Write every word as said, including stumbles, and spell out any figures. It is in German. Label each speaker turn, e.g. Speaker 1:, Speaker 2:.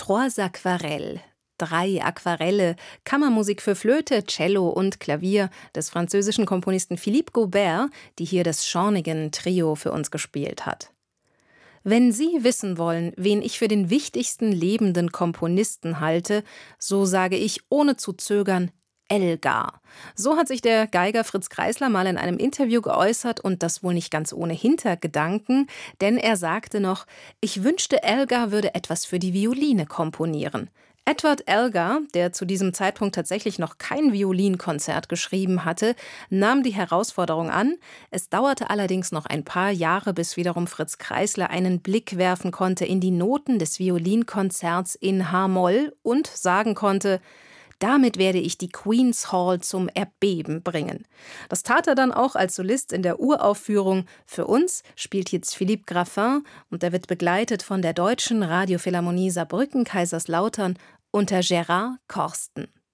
Speaker 1: Trois Aquarelles. Drei Aquarelle, Kammermusik für Flöte, Cello und Klavier des französischen Komponisten Philippe Gaubert, die hier das Schornigen-Trio für uns gespielt hat. Wenn Sie wissen wollen, wen ich für den wichtigsten lebenden Komponisten halte, so sage ich ohne zu zögern Elgar. So hat sich der Geiger Fritz Kreisler mal in einem Interview geäußert und das wohl nicht ganz ohne Hintergedanken, denn er sagte noch, ich wünschte, Elgar würde etwas für die Violine komponieren. Edward Elgar, der zu diesem Zeitpunkt tatsächlich noch kein Violinkonzert geschrieben hatte, nahm die Herausforderung an. Es dauerte allerdings noch ein paar Jahre, bis wiederum Fritz Kreisler einen Blick werfen konnte in die Noten des Violinkonzerts in H-Moll und sagen konnte, damit werde ich die Queen's Hall zum Erbeben bringen. Das tat er dann auch als Solist in der Uraufführung. Für uns spielt jetzt Philippe Graffin und er wird begleitet von der Deutschen Radiophilharmonie Saarbrücken-Kaiserslautern unter Gérard Corsten.